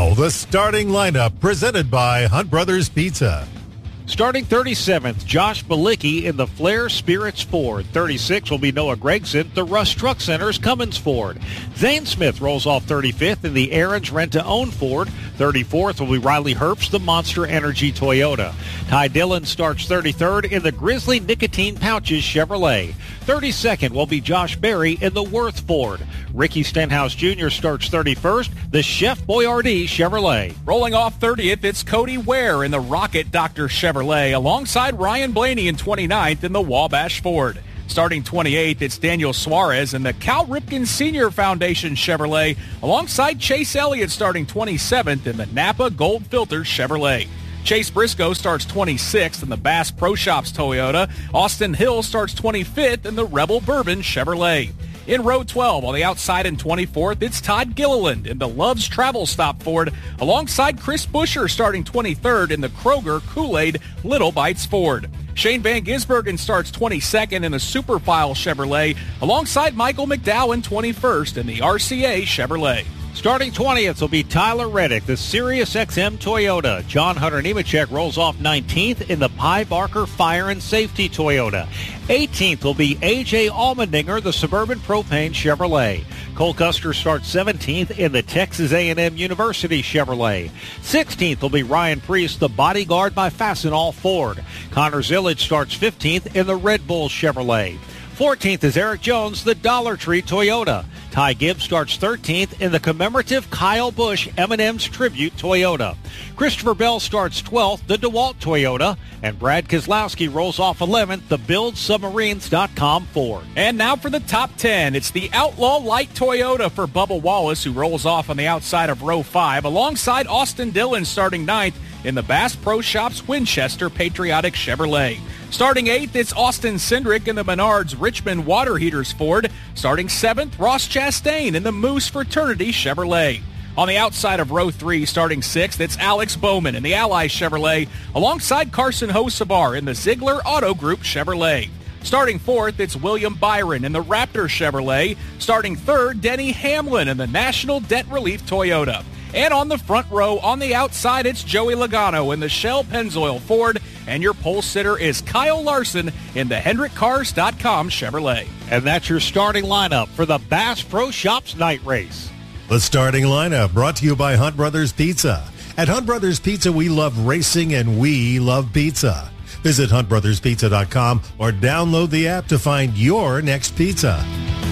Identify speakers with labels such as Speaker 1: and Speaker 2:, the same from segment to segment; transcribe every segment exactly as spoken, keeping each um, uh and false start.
Speaker 1: Now, the starting lineup presented by Hunt Brothers Pizza.
Speaker 2: Starting thirty-seventh, Josh Balicki in the Flair Spirits Ford. thirty-six will be Noah Gregson, the Rush Truck Center's Cummins Ford. Zane Smith rolls off thirty-fifth in the Aaron's Rent-to-Own Ford. thirty-fourth will be Riley Herbst, the Monster Energy Toyota. Ty Dillon starts thirty-third in the Grizzly Nicotine Pouches Chevrolet. thirty-second will be Josh Berry in the Worth Ford. Ricky Stenhouse Junior starts thirty-first, the Chef Boyardee Chevrolet.
Speaker 3: Rolling off thirtieth, it's Cody Ware in the Rocket Doctor Chevrolet, alongside Ryan Blaney in twenty-ninth in the Wabash Ford. Starting twenty-eighth, it's Daniel Suarez in the Cal Ripken Senior Foundation Chevrolet, alongside Chase Elliott starting twenty-seventh in the Napa Gold Filter Chevrolet. Chase Briscoe starts twenty-sixth in the Bass Pro Shops Toyota. Austin Hill starts twenty-fifth in the Rebel Bourbon Chevrolet. In row twelve, on the outside in twenty-fourth, it's Todd Gilliland in the Love's Travel Stop Ford, alongside Chris Buescher starting twenty-third in the Kroger Kool-Aid Little Bites Ford. Shane Van Gisbergen starts twenty-second in the Superfile Chevrolet, alongside Michael McDowell twenty-first in the R C A Chevrolet.
Speaker 2: Starting twentieth will be Tyler Reddick, the Sirius X M Toyota. John Hunter Nemechek rolls off nineteenth in the Pye Barker Fire and Safety Toyota. eighteenth will be A J Allmendinger, the Suburban Propane Chevrolet. Cole Custer starts seventeenth in the Texas A and M University Chevrolet. sixteenth will be Ryan Priest, the Bodyguard by Fastenal Ford. Connor Zillage starts fifteenth in the Red Bull Chevrolet. fourteenth is Eric Jones, the Dollar Tree Toyota. Ty Gibbs starts thirteenth in the commemorative Kyle Busch M and M's Tribute Toyota. Christopher Bell starts twelfth, the DeWalt Toyota. And Brad Keselowski rolls off eleventh, the Build Submarines dot com Ford.
Speaker 3: And now for the top ten. It's the Outlaw Light Toyota for Bubba Wallace, who rolls off on the outside of row five, alongside Austin Dillon starting ninth in the Bass Pro Shops Winchester Patriotic Chevrolet. Starting eighth, it's Austin Cindric in the Menards Richmond Water Heaters Ford. Starting seventh, Ross Chastain in the Moose Fraternity Chevrolet. On the outside of row three, starting sixth, it's Alex Bowman in the Ally Chevrolet, alongside Carson Hocevar in the Ziegler Auto Group Chevrolet. Starting fourth, it's William Byron in the Raptor Chevrolet. Starting third, Denny Hamlin in the National Debt Relief Toyota. And on the front row, on the outside, it's Joey Logano in the Shell Pennzoil Ford. And your pole sitter is Kyle Larson in the Hendrick Cars dot com Chevrolet.
Speaker 2: And that's your starting lineup for the Bass Pro Shops Night Race.
Speaker 1: The starting lineup brought to you by Hunt Brothers Pizza. At Hunt Brothers Pizza, we love racing and we love pizza. Visit hunt brothers pizza dot com or download the app to find your next pizza.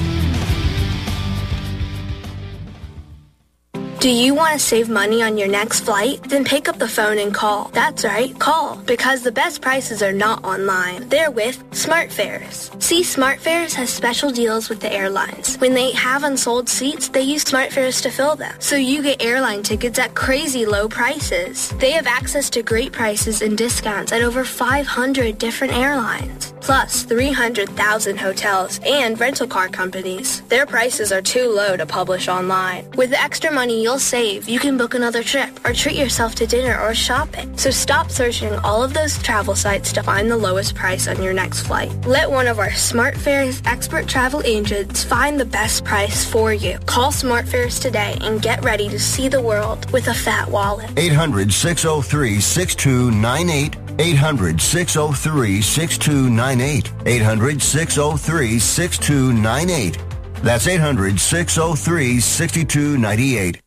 Speaker 4: Do you want to save money on your next flight? Then pick up the phone and call. That's right, call. Because the best prices are not online. They're with SmartFares. See, SmartFares has special deals with the airlines. When they have unsold seats, they use SmartFares to fill them. So you get airline tickets at crazy low prices. They have access to great prices and discounts at over five hundred different airlines. Plus three hundred thousand hotels and rental car companies. Their prices are too low to publish online. With the extra money you'll save, you can book another trip or treat yourself to dinner or shopping. So stop searching all of those travel sites to find the lowest price on your next flight. Let one of our SmartFares expert travel agents find the best price for you. Call SmartFares today and get ready to see the world with a fat wallet.
Speaker 5: eight hundred, six oh three, six two nine eight. eight hundred, six oh three, six two nine eight. eight hundred, six oh three, six two nine eight. That's eight hundred, six oh three, six two nine eight.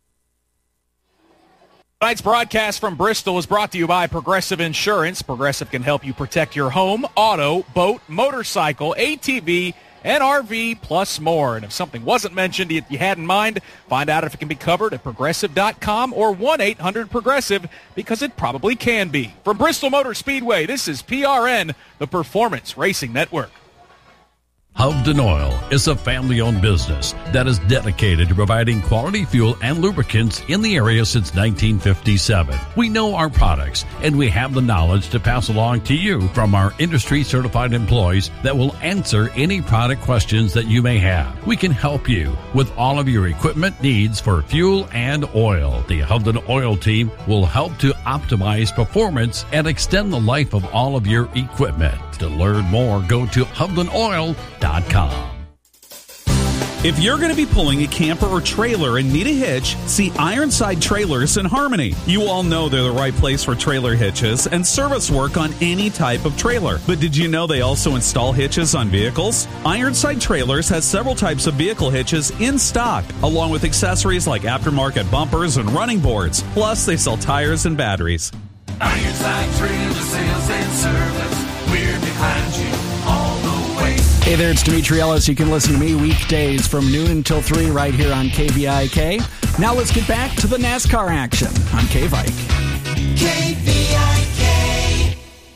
Speaker 3: Tonight's broadcast from Bristol is brought to you by Progressive Insurance. Progressive can help you protect your home, auto, boat, motorcycle, A T V, and R V, plus more. And if something wasn't mentioned that you had in mind, find out if it can be covered at progressive dot com or one eight hundred progressive, because it probably can be. From Bristol Motor Speedway, this is P R N, the Performance Racing Network.
Speaker 6: Hovden Oil is a family-owned business that is dedicated to providing quality fuel and lubricants in the area since nineteen fifty-seven. We know our products, and we have the knowledge to pass along to you from our industry-certified employees that will answer any product questions that you may have. We can help you with all of your equipment needs for fuel and oil. The Hovden Oil team will help to optimize performance and extend the life of all of your equipment. To learn more, go to Hovden Oil dot com.
Speaker 7: If you're going to be pulling a camper or trailer and need a hitch, see Ironside Trailers in Harmony. You all know they're the right place for trailer hitches and service work on any type of trailer. But did you know they also install hitches on vehicles? Ironside Trailers has several types of vehicle hitches in stock, along with accessories like aftermarket bumpers and running boards. Plus, they sell tires and batteries.
Speaker 8: Ironside Trailer Sales and Service. We're behind you all the way.
Speaker 9: Hey there, it's Dimitri Ellis. You can listen to me weekdays from noon until three right here on K V I K. Now let's get back to the NASCAR action on K-Vike.
Speaker 8: K V I K.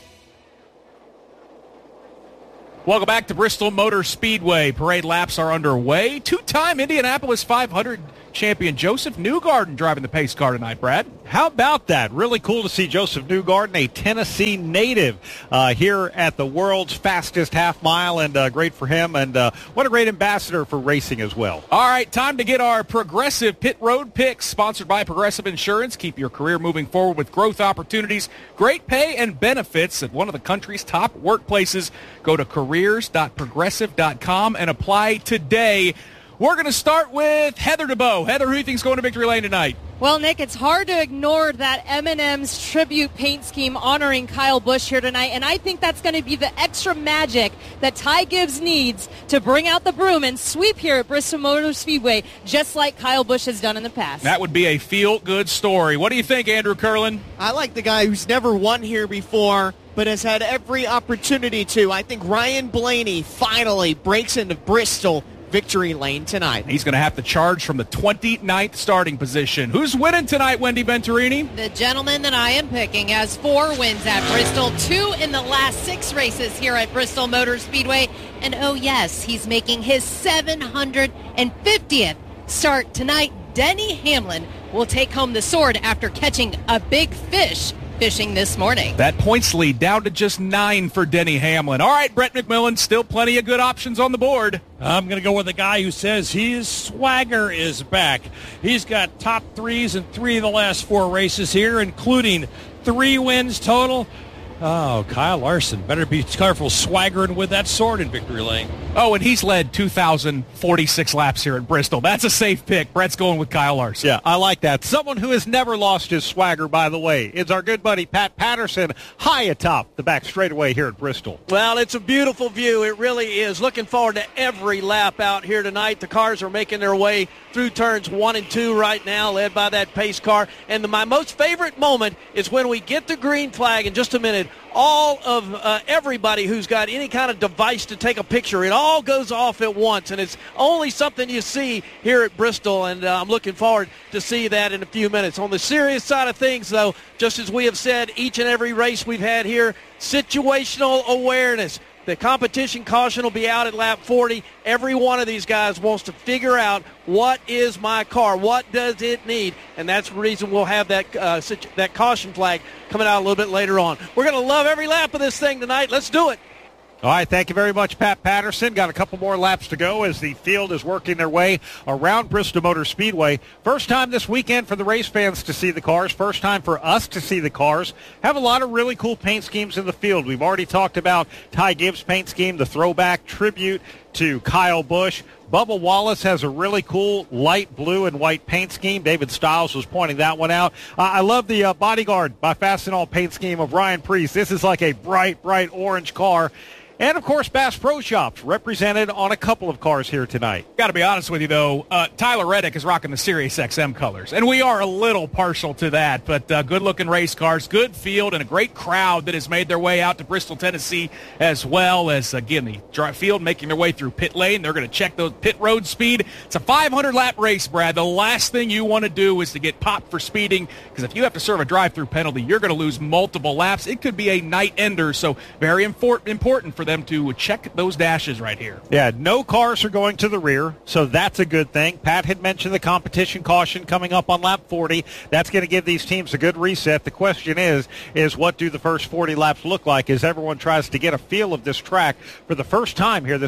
Speaker 3: Welcome back to Bristol Motor Speedway. Parade laps are underway. Two-time Indianapolis five hundred champion Joseph Newgarden driving the pace car tonight, Brad.
Speaker 2: How about that? Really cool to see Joseph Newgarden, a Tennessee native, uh, here at the world's fastest half mile, and uh, great for him. And uh, what a great ambassador for racing as well.
Speaker 3: All right, time to get our Progressive Pit Road picks, sponsored by Progressive Insurance. Keep your career moving forward with growth opportunities, great pay, and benefits at one of the country's top workplaces. Go to careers dot progressive dot com and apply today. We're going to start with Heather DeBow. Heather, who do you think is going to victory lane tonight?
Speaker 10: Well, Nick, it's hard to ignore that M and M's tribute paint scheme honoring Kyle Busch here tonight, and I think that's going to be the extra magic that Ty Gibbs needs to bring out the broom and sweep here at Bristol Motor Speedway, just like Kyle Busch has done in the past.
Speaker 3: That would be a feel-good story. What do you think, Andrew Curlin?
Speaker 11: I like the guy who's never won here before, but has had every opportunity to. I think Ryan Blaney finally breaks into Bristol victory lane tonight.
Speaker 3: He's going to have to charge from the twenty-ninth starting position. Who's winning tonight, Wendy Venturini?
Speaker 12: The gentleman that I am picking has four wins at Bristol, two in the last six races here at Bristol Motor Speedway. And oh yes, he's making his seven hundred fiftieth start tonight. Denny Hamlin will take home the sword after catching a big fish fishing this morning.
Speaker 3: That points lead down to just nine for Denny Hamlin. All right, Brett McMillan, still plenty of good options on the board.
Speaker 13: I'm going to go with a guy who says his swagger is back. He's got top threes in three of the last four races here, including three wins total. Oh, Kyle Larson. Better be careful swaggering with that sword in victory lane.
Speaker 3: Oh, and he's led two thousand forty-six laps here at Bristol. That's a safe pick. Brett's going with Kyle Larson.
Speaker 2: Yeah, I like that. Someone who has never lost his swagger, by the way, is our good buddy Pat Patterson, high atop the back straightaway here at Bristol.
Speaker 14: Well, it's a beautiful view. It really is. Looking forward to every lap out here tonight. The cars are making their way through turns one and two right now, led by that pace car. And the, my most favorite moment is when we get the green flag in just a minute. All of uh, everybody who's got any kind of device to take a picture, it all goes off at once, and it's only something you see here at Bristol, and uh, I'm looking forward to see that in a few minutes. On the serious side of things, though, just as we have said each and every race we've had here, situational awareness. The competition caution will be out at lap forty. Every one of these guys wants to figure out, what is my car? What does it need? And that's the reason we'll have that uh, that caution flag coming out a little bit later on. We're going to love every lap of this thing tonight. Let's do it.
Speaker 2: All right, thank you very much, Pat Patterson. Got a couple more laps to go as the field is working their way around Bristol Motor Speedway. First time this weekend for the race fans to see the cars. First time for us to see the cars. Have a lot of really cool paint schemes in the field. We've already talked about Ty Gibbs' paint scheme, the throwback tribute to Kyle Busch. Bubba Wallace has a really cool light blue and white paint scheme. David Stiles was pointing that one out. Uh, I love the uh, Bodyguard by Fastenal paint scheme of Ryan Preece. This is like a bright, bright orange car. And, of course, Bass Pro Shops represented on a couple of cars here tonight.
Speaker 3: Got to be honest with you, though, uh, Tyler Reddick is rocking the Sirius X M colors, and we are a little partial to that, but uh, good-looking race cars, good field, and a great crowd that has made their way out to Bristol, Tennessee, as well as, again, the dry field making their way through pit lane. They're going to check those pit road speed. It's a five hundred lap race, Brad. The last thing you want to do is to get popped for speeding, because if you have to serve a drive-through penalty, you're going to lose multiple laps. It could be a night ender, so very import- important for them to check those dashes right here.
Speaker 2: Yeah, no cars are going to the rear, so that's a good thing. Pat had mentioned the competition caution coming up on lap forty. That's going to give these teams a good reset. The question is, is what do the first forty laps look like as everyone tries to get a feel of this track for the first time here this weekend?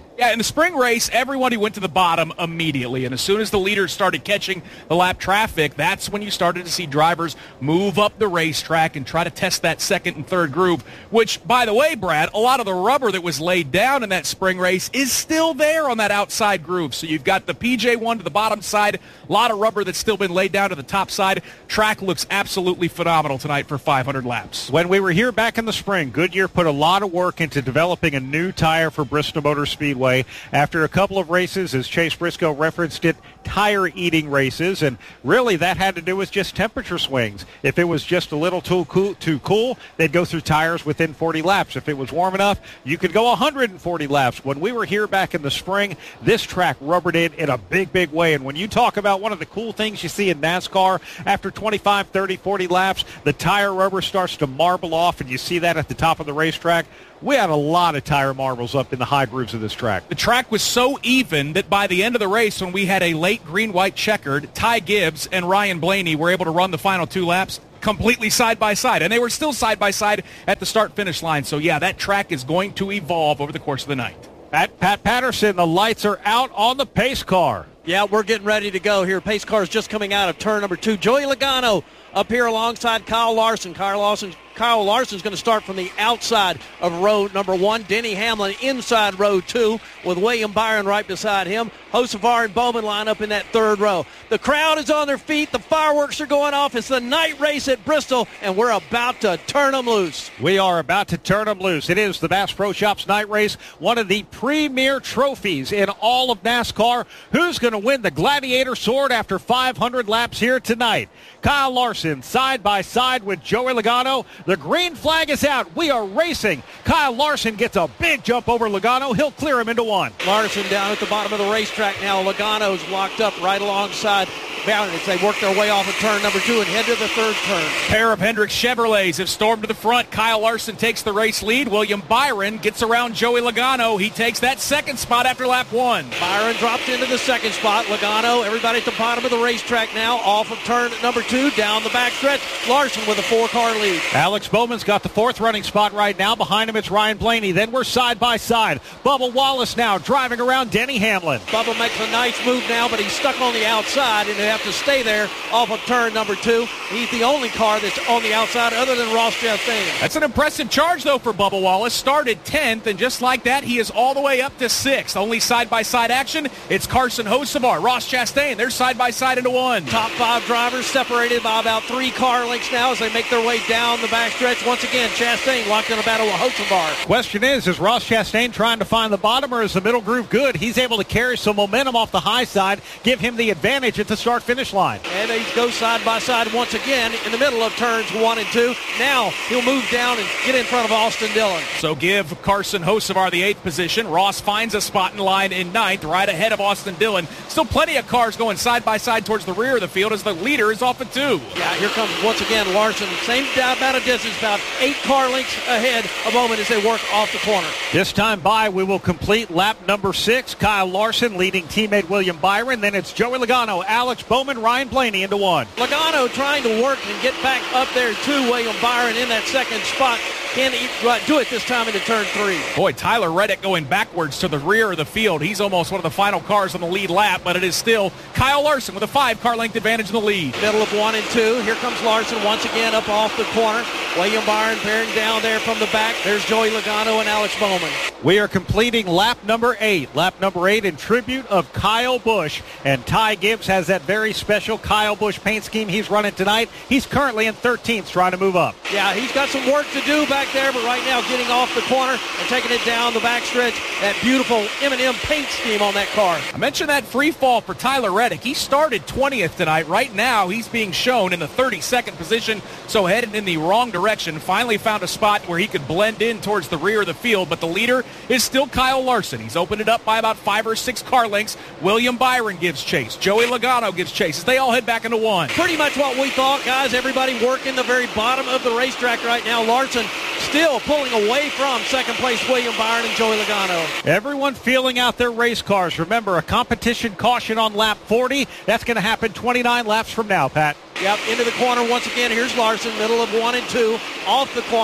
Speaker 3: Yeah, in the spring race, everybody went to the bottom immediately, and as soon as the leaders started catching the lap traffic, that's when you started to see drivers move up the racetrack and try to test that second and third groove, which, by the way, Brad, a lot of the rubber that was laid down in that spring race is still there on that outside groove. So you've got the P J one to the bottom side, a lot of rubber that's still been laid down to the top side. Track looks absolutely phenomenal tonight for five hundred laps.
Speaker 2: When we were here back in the spring, Goodyear put a lot of work into developing a new tire for Bristol Motor Speedway. After a couple of races, as Chase Briscoe referenced it, tire-eating races, and really that had to do with just temperature swings. If it was just a little too cool, too cool, they'd go through tires within forty laps. If it was warm enough, you could go one hundred forty laps. When we were here back in the spring, this track rubbered in in a big, big way. And when you talk about one of the cool things you see in NASCAR, after twenty-five, thirty, forty laps, the tire rubber starts to marble off, and you see that at the top of the racetrack. We had a lot of tire marbles up in the high grooves of this track.
Speaker 3: The track was so even that by the end of the race, when we had a late green-white checkered, Ty Gibbs and Ryan Blaney were able to run the final two laps completely side by side, and they were still side by side at the start-finish line. So, yeah, that track is going to evolve over the course of the night.
Speaker 2: Pat, Pat Patterson, the lights are out on the pace car.
Speaker 14: Yeah, we're getting ready to go here. Pace car is just coming out of turn number two. Joey Logano up here alongside Kyle Larson. Kyle Larson Kyle Larson's going to start from the outside of row number one. Denny Hamlin inside row two with William Byron right beside him. Hocevar and Bowman line up in that third row. The crowd is on their feet. The fireworks are going off. It's the night race at Bristol, and we're about to turn them loose.
Speaker 2: We are about to turn them loose. It is the Bass Pro Shops Night Race, one of the premier trophies in all of NASCAR. Who's going to win the Gladiator Sword after five hundred laps here tonight? Kyle Larson side by side with Joey Logano. The green flag is out. We are racing. Kyle Larson gets a big jump over Logano. He'll clear him into one.
Speaker 14: Larson down at the bottom of the racetrack now. Logano's locked up right alongside Bowden as they work their way off of turn number two and head to the third turn.
Speaker 3: Pair of Hendrick Chevrolets have stormed to the front. Kyle Larson takes the race lead. William Byron gets around Joey Logano. He takes that second spot after lap one.
Speaker 14: Byron dropped into the second spot. Logano, everybody at the bottom of the racetrack now, off of turn number two, down the backstretch. Larson with a four-car lead.
Speaker 2: Alex Bowman's got the fourth running spot right now. Behind him, it's Ryan Blaney. Then we're side by side. Bubba Wallace now driving around Denny Hamlin.
Speaker 14: Bubba makes a nice move now, but he's stuck on the outside, and they have to stay there off of turn number two. He's the only car that's on the outside other than Ross Chastain.
Speaker 3: That's an impressive charge, though, for Bubba Wallace. Started tenth, and just like that, he is all the way up to sixth. Only side-by-side action, it's Carson Hocevar, Ross Chastain. They're side-by-side into one.
Speaker 14: Top five drivers separated by about three car lengths now as they make their way down the backstretch. Once again, Chastain locked in a battle with Hocevar.
Speaker 2: Question is, is Ross Chastain trying to find the bottom, or is the middle groove good? He's able to carry some momentum off the high side, give him the advantage at the start-finish line.
Speaker 14: And they go side by side once again in the middle of turns one and two. Now he'll move down and get in front of Austin Dillon.
Speaker 3: So give Carson Hocevar the eighth position. Ross finds a spot in line in ninth, right ahead of Austin Dillon. Still plenty of cars going side by side towards the rear of the field as the leader is off at two.
Speaker 14: Yeah, here comes once again Larson. Same amount of distance, about eight car lengths ahead of Bowman as they work off the corner.
Speaker 2: This time by, we will complete lap number six. Kyle Larson leading teammate William Byron. Then it's Joey Logano, Alex Bowman, Ryan Blaney into one.
Speaker 14: Logano trying to work and get back up there to William Byron in that second spot. Can he do it this time into turn three?
Speaker 3: Boy, Tyler Reddick going backwards to the rear of the field. He's almost one of the final cars on the lead lap, but it is still Kyle Larson with a five-car length advantage in the lead.
Speaker 14: Middle of one and two. Here comes Larson once again up off the corner. William Byron bearing down there from the back. There's Joey Logano and Alex Bowman.
Speaker 2: We are completing lap number eight. Lap number eight in tribute of Kyle Busch. And Ty Gibbs has that very special Kyle Busch paint scheme he's running tonight. He's currently in thirteenth trying to move up.
Speaker 14: Yeah, he's got some work to do back there, but right now getting off the corner and taking it down the backstretch. That beautiful M and M paint scheme on that car.
Speaker 3: I mentioned that free fall for Tyler Reddick. He started twentieth tonight. Right now he's being shown in the thirty-second position, so headed in the wrong direction. Finally found a spot where he could blend in towards the rear of the field, but the leader is still Kyle Larson. He's opened it up by about five or six car lengths. William Byron gives chase. Joey Logano gives chase as they all head back into one.
Speaker 14: Pretty much what we thought, guys. Everybody working the very bottom of the racetrack right now. Larson still pulling away from second place William Byron and Joey Logano.
Speaker 2: Everyone feeling out their race cars. Remember, a competition caution on lap forty. That's going to happen twenty-nine laps from now, Pat.
Speaker 14: Yep, into the corner once again. Here's Larson, middle of one and two. Off the corner,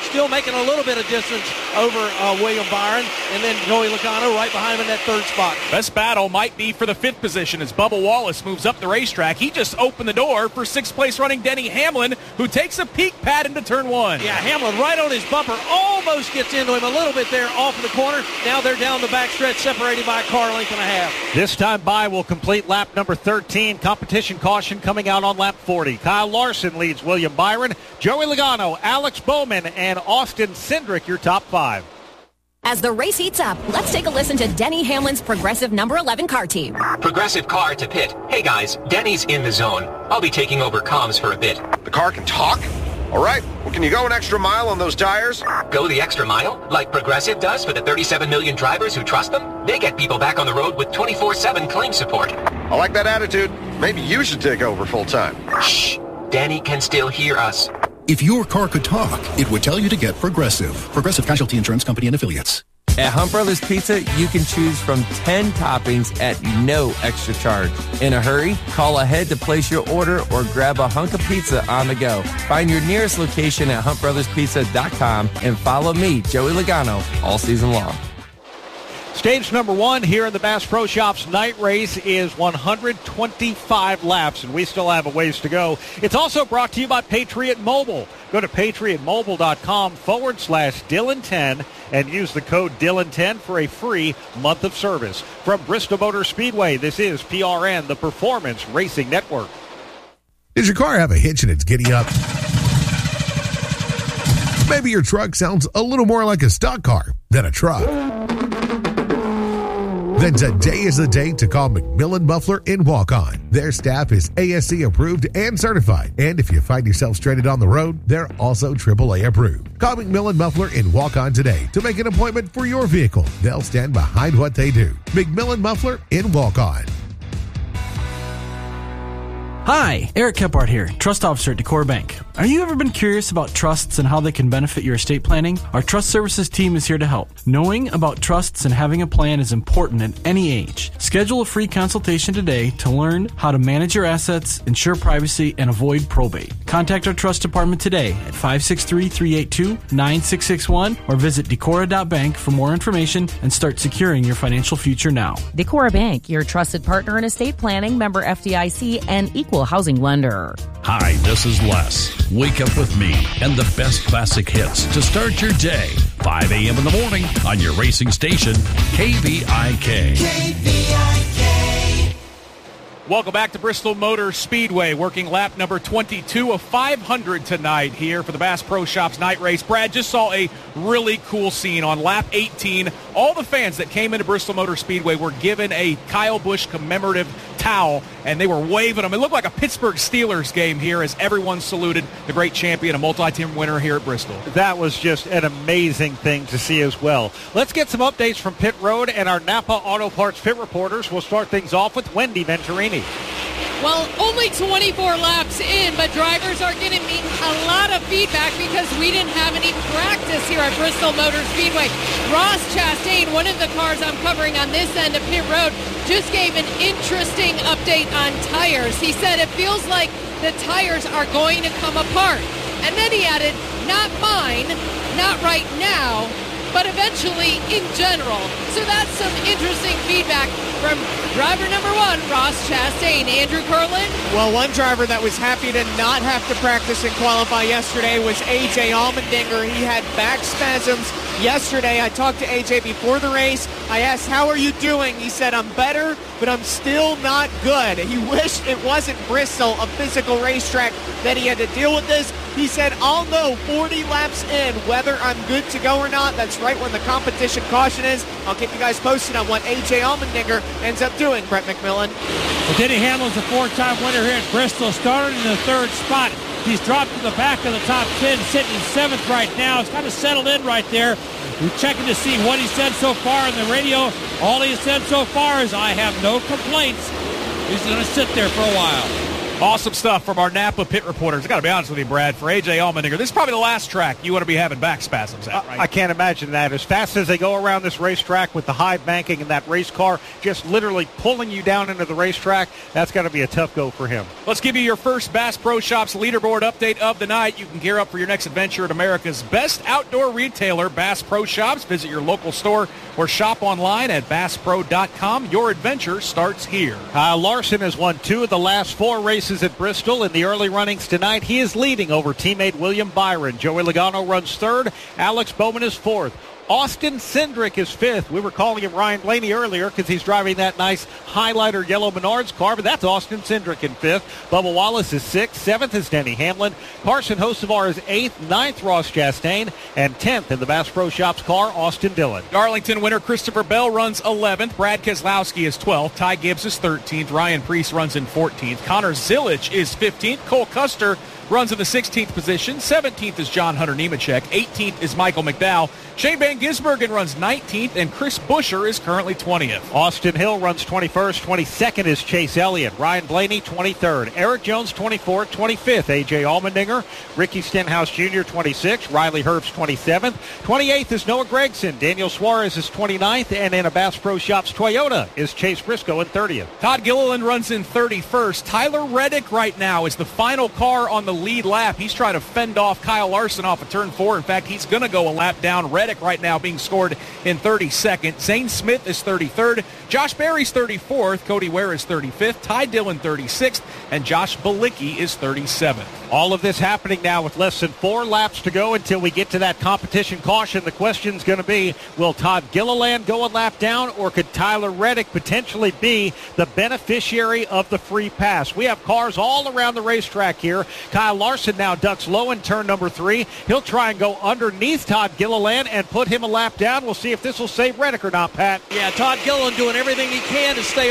Speaker 14: still making a little bit of distance over uh, William Byron, and then Joey Logano right behind him in that third spot.
Speaker 3: Best battle might be for the fifth position as Bubba Wallace moves up the racetrack. He just opened the door for sixth place running Denny Hamlin, who takes a peek pad into turn one.
Speaker 14: Yeah, Hamlin right on his bumper, almost gets into him a little bit there off of the corner. Now they're down the backstretch, separated by a car length and a half.
Speaker 2: This time by will complete lap number thirteen. Competition caution coming out on lap forty. Kyle Larson leads William Byron, Joey Logano, Alex Bowman, and Austin Cindric, your top five.
Speaker 15: As the race heats up, let's take a listen to Denny Hamlin's Progressive number eleven car team.
Speaker 16: Progressive car to pit. Hey guys, Denny's in the zone. I'll be taking over comms for a bit.
Speaker 17: The car can talk? All right, well, can you go an extra mile on those tires?
Speaker 16: Go the extra mile? Like Progressive does for the thirty-seven million drivers who trust them? They get people back on the road with twenty-four seven claim support.
Speaker 17: I like that attitude. Maybe you should take over full time.
Speaker 16: Shh, Danny can still hear us.
Speaker 18: If your car could talk, it would tell you to get Progressive. Progressive Casualty Insurance Company and Affiliates.
Speaker 19: At Hunt Brothers Pizza, you can choose from ten toppings at no extra charge. In a hurry, call ahead to place your order or grab a hunk of pizza on the go. Find your nearest location at hunt brothers pizza dot com and follow me, Joey Logano, all season long.
Speaker 2: Stage number one here in the Bass Pro Shops night race is one hundred twenty-five laps, and we still have a ways to go. It's also brought to you by Patriot Mobile. Go to patriot mobile dot com forward slash Dylan ten and use the code Dylan ten for a free month of service. From Bristol Motor Speedway, this is P R N, the Performance Racing Network.
Speaker 20: Does your car have a hitch and it's giddy up? Maybe your truck sounds a little more like a stock car than a truck. Then today is the day to call McMillan Muffler in Walk-On. Their staff is A S C approved and certified. And if you find yourself stranded on the road, they're also triple A approved. Call McMillan Muffler in Walk-On today to make an appointment for your vehicle. They'll stand behind what they do. McMillan Muffler in Walk-On.
Speaker 9: Hi, Eric Kephart here, Trust Officer at Decor Bank. Are you ever been curious about trusts and how they can benefit your estate planning? Our Trust Services team is here to help. Knowing about trusts and having a plan is important at any age. Schedule a free consultation today to learn how to manage your assets, ensure privacy, and avoid probate. Contact our Trust Department today at five six three, three eight two, nine six six one or visit decora dot bank for more information and start securing your financial future now.
Speaker 21: Decora Bank, your trusted partner in estate planning, member F D I C, and equal housing lender.
Speaker 6: Hi, this is Les. Wake up with me and the best classic hits to start your day. five a.m. in the morning on your racing station, K V I K.
Speaker 8: K V I K.
Speaker 3: Welcome back to Bristol Motor Speedway, working lap number twenty-two of five hundred tonight here for the Bass Pro Shops night race. Brad, just saw a really cool scene on lap eighteen. All the fans that came into Bristol Motor Speedway were given a Kyle Busch commemorative towel, and they were waving them. It looked like a Pittsburgh Steelers game here as everyone saluted the great champion, a multi-team winner here at Bristol.
Speaker 2: That was just an amazing thing to see as well. Let's get some updates from pit road and our Napa Auto Parts pit reporters. We'll start things off with Wendy Venturini.
Speaker 12: Well, only twenty-four laps in, but drivers are getting me a lot of feedback because we didn't have any practice here at Bristol Motor Speedway. Ross Chastain, one of the cars I'm covering on this end of pit road, just gave an interesting update on tires. He said it feels like the tires are going to come apart. And then he added, not mine, not right now, but eventually in general. So that's some interesting feedback from driver number one, Ross Chastain. Andrew Curlin?
Speaker 11: Well, one driver that was happy to not have to practice and qualify yesterday was A J Allmendinger. He had back spasms yesterday. I talked to A J before the race. I asked, how are you doing? He said, I'm better, but I'm still not good. He wished it wasn't Bristol, a physical racetrack, that he had to deal with this. He said, I'll know forty laps in whether I'm good to go or not. That's right when the competition caution is. I'll keep you guys posted on what A J Allmendinger ends up doing, Brett McMillan.
Speaker 13: Well, Denny Hamlin's a four-time winner here at Bristol, started in the third spot. He's dropped to the back of the top ten, sitting in seventh right now. He's kind of settled in right there. We're checking to see what he said so far on the radio. All he said so far is, I have no complaints. He's going to sit there for a while.
Speaker 3: Awesome stuff from our Napa pit reporters. I got to be honest with you, Brad, for A J Allmendinger, this is probably the last track you want to be having back spasms at, right?
Speaker 2: I, I can't imagine that. As fast as they go around this racetrack with the high banking and that race car just literally pulling you down into the racetrack, that's got to be a tough go for him.
Speaker 3: Let's give you your first Bass Pro Shops leaderboard update of the night. You can gear up for your next adventure at America's best outdoor retailer, Bass Pro Shops. Visit your local store or shop online at bass pro dot com. Your adventure starts here.
Speaker 2: Kyle Larson has won two of the last four races at Bristol. In the early runnings tonight, he is leading over teammate William Byron. Joey Logano runs third. Alex Bowman is fourth. Austin Cindric is fifth. We were calling him Ryan Blaney earlier because he's driving that nice highlighter yellow Menards car, but that's Austin Cindric in fifth. Bubba Wallace is sixth. Seventh is Denny Hamlin. Carson Hocevar is eighth. Ninth, Ross Chastain. And tenth in the Bass Pro Shops car, Austin Dillon.
Speaker 3: Darlington winner Christopher Bell runs eleventh. Brad Keselowski is twelfth. Ty Gibbs is thirteenth. Ryan Preece runs in fourteenth. Connor Zilic is fifteenth. Cole Custer runs in the sixteenth position. seventeenth is John Hunter Nemechek. eighteenth is Michael McDowell. Shane Van Gisbergen runs nineteenth, and Chris Buescher is currently twentieth.
Speaker 2: Austin Hill runs twenty-first. twenty-second is Chase Elliott. Ryan Blaney, twenty-third. Eric Jones, twenty-fourth. twenty-fifth, A J Allmendinger. Ricky Stenhouse Junior, twenty-sixth. Riley Herbst, twenty-seventh. twenty-eighth is Noah Gragson. Daniel Suarez is twenty-ninth. And in a Bass Pro Shops Toyota is Chase Briscoe in thirtieth.
Speaker 3: Todd Gilliland runs in thirty-first. Tyler Reddick right now is the final car on the lead lap. He's trying to fend off Kyle Larson off of turn four. In fact, he's going to go a lap down. Reddick right now being scored in thirty-second. Zane Smith is thirty-third. Josh Berry's thirty-fourth. Cody Ware is thirty-fifth. Ty Dillon thirty-sixth. And Josh Balicki is thirty-seventh.
Speaker 2: All of this happening now with less than four laps to go until we get to that competition caution. The question's going to be, will Todd Gilliland go a lap down, or could Tyler Reddick potentially be the beneficiary of the free pass? We have cars all around the racetrack here. Kyle Larson now ducks low in turn number three. He'll try and go underneath Todd Gilliland and put him a lap down. We'll see if this will save Reddick or not, Pat.
Speaker 14: Yeah, Todd Gilliland doing everything he can to stay